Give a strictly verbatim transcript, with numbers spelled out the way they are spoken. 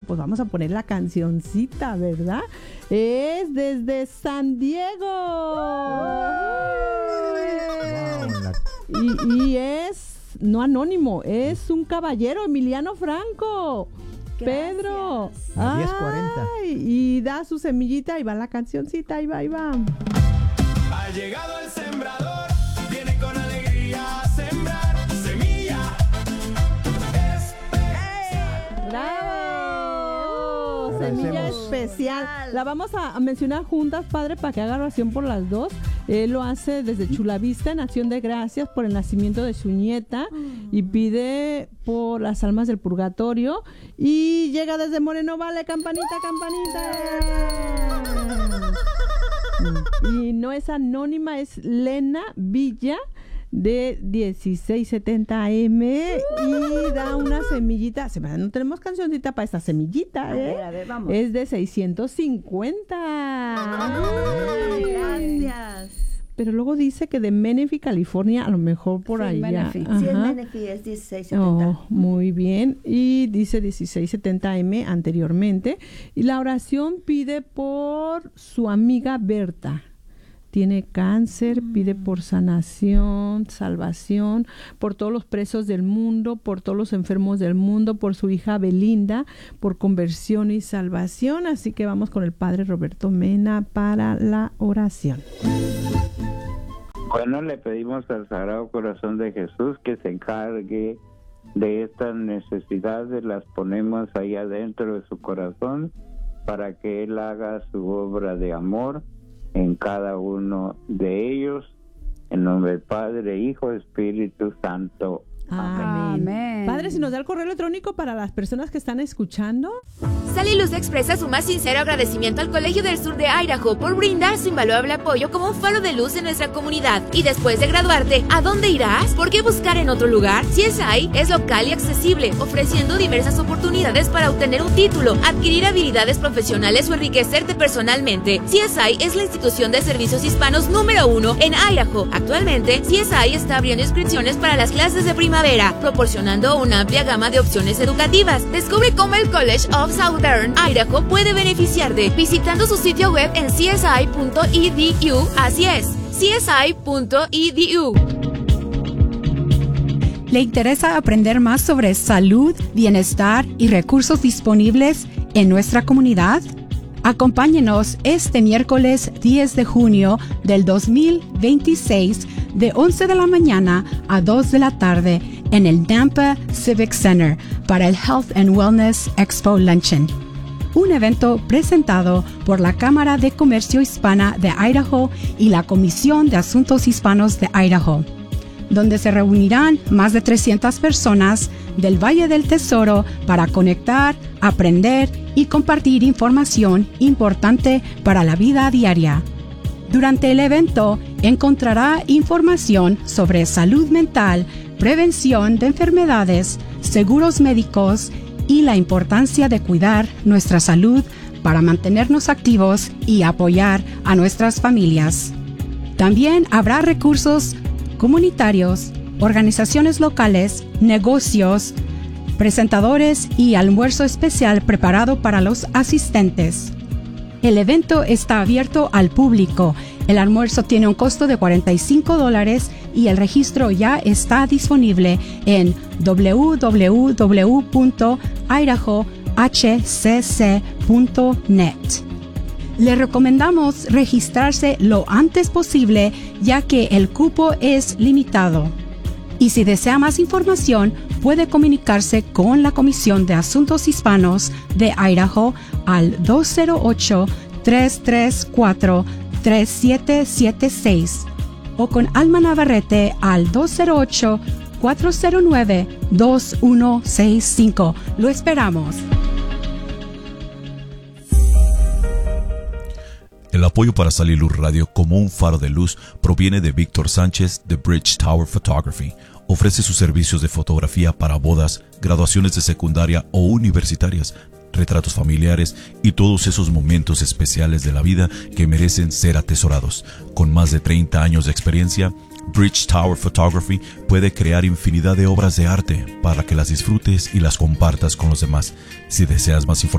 pues vamos a poner la cancioncita, ¿verdad? Es desde San Diego. Y, y es, no anónimo, es un caballero, Emiliano Franco. Gracias. Pedro. A diez cuarenta. Y da su semillita, y va la cancioncita, ahí va, ahí va. Ha llegado el sembrador, viene con alegría a sembrar semilla. ¡Bravo! Semilla especial. La vamos a, a mencionar juntas, padre, para que haga oración por las dos. Él lo hace desde Chulavista, en acción de gracias por el nacimiento de su nieta, y pide por las almas del purgatorio. Y llega desde Moreno Vale, campanita, campanita. Y no es anónima, es Lena Villa, de dieciséis setenta A M, y da una semillita. No tenemos cancioncita para esta semillita, ¿eh? A ver, a ver, vamos. Es de seiscientos cincuenta. Ay, gracias. Pero luego dice que de Menifee, California, a lo mejor por sí, allá. Menifee. Sí, es Menifee, es dieciséis setenta. Oh, muy bien. Y dice dieciséis setenta A M anteriormente. Y la oración pide por su amiga Berta. Tiene cáncer, pide por sanación, salvación, por todos los presos del mundo, por todos los enfermos del mundo, por su hija Belinda, por conversión y salvación. Así que vamos con el padre Roberto Mena para la oración. Bueno, le pedimos al Sagrado Corazón de Jesús que se encargue de estas necesidades, las ponemos ahí adentro de su corazón para que Él haga su obra de amor en cada uno de ellos, en nombre del Padre, Hijo, Espíritu Santo. Amén. Amén. Padre, si nos da el correo electrónico para las personas que están escuchando. Sal y Luz expresa su más sincero agradecimiento al Colegio del Sur de Idaho por brindar su invaluable apoyo como un faro de luz en nuestra comunidad. Y después de graduarte, ¿a dónde irás? ¿Por qué buscar en otro lugar? C S I es local y accesible, ofreciendo diversas oportunidades para obtener un título, adquirir habilidades profesionales o enriquecerte personalmente. C S I es la institución de servicios hispanos número uno en Idaho. Actualmente, C S I está abriendo inscripciones para las clases de primavera, proporcionando una amplia gama de opciones educativas. Descubre cómo el College of Southern Idaho puede beneficiarte visitando su sitio web en c s i punto e d u. Así es, c s i punto e d u. ¿Le interesa aprender más sobre salud, bienestar y recursos disponibles en nuestra comunidad? Acompáñenos este miércoles diez de junio del dos mil veintiséis de once de la mañana a dos de la tarde en el Nampa Civic Center para el Health and Wellness Expo Luncheon, un evento presentado por la Cámara de Comercio Hispana de Idaho y la Comisión de Asuntos Hispanos de Idaho, donde se reunirán más de trescientas personas del Valle del Tesoro para conectar, aprender y compartir información importante para la vida diaria. Durante el evento encontrará información sobre salud mental, prevención de enfermedades, seguros médicos y la importancia de cuidar nuestra salud para mantenernos activos y apoyar a nuestras familias. También habrá recursos comunitarios, organizaciones locales, negocios, presentadores y almuerzo especial preparado para los asistentes. El evento está abierto al público. El almuerzo tiene un costo de cuarenta y cinco dólares y el registro ya está disponible en w w w punto idaho h c c punto net. Le recomendamos registrarse lo antes posible ya que el cupo es limitado. Y si desea más información, puede comunicarse con la Comisión de Asuntos Hispanos de Idaho al dos cero ocho, tres tres cuatro, tres siete siete seis o con Alma Navarrete al dos cero ocho, cuatro cero nueve, dos uno seis cinco. Lo esperamos. El apoyo para Sal y Luz Radio como un faro de luz proviene de Víctor Sánchez de Bridge Tower Photography. Ofrece sus servicios de fotografía para bodas, graduaciones de secundaria o universitarias, retratos familiares y todos esos momentos especiales de la vida que merecen ser atesorados. Con más de treinta años de experiencia, Bridge Tower Photography puede crear infinidad de obras de arte para que las disfrutes y las compartas con los demás. Si deseas más información,